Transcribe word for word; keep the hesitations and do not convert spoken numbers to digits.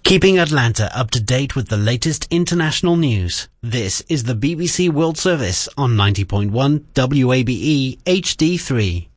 Keeping Atlanta up to date with the latest international news. This is the B B C World Service on ninety point one W A B E H D three.